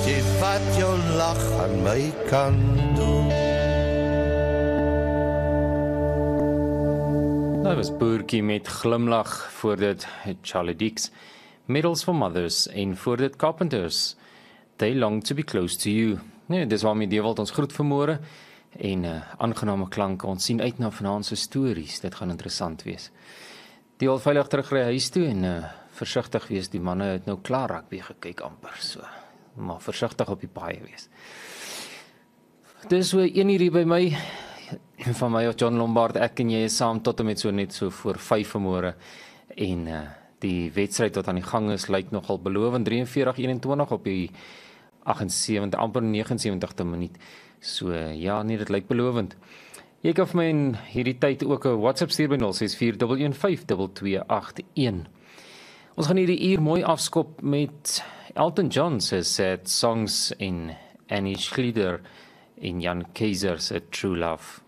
jy vat jou lach aan my kant toe. Dat was Boertjie met Glimlag, voor dit Charlie Dix, Medals for Mothers en voor dit Carpenters, They Long to be Close to You. Nee, dis waarmee die wêreld ons groet vanmôre en aangename klanke. Ons sien uit na vanaand se stories. Dit gaan interessant wees. Die al veilig terugry huis toe en versigtig wees. Die manne het nou klaar rugby gekyk amper so. Maar versigtig op die paai wees. Dis so 1 uur by my. Van my of John Lombard, ek en jy is saam tot en met so net so voor 5 vanmôre en die wedstryd wat aan die gang is lyk nogal belovend. 43-21 op die 78, amper 79ste minuut. So ja, nee, dit lyk belovend. Jy kan vir my in hierdie tyd ook 'n WhatsApp stuur by 0641152281. Ons gaan hierdie uur mooi afskop met Elton John se Sad Songs en Annie Schlieder en Jan Keizer se True Love.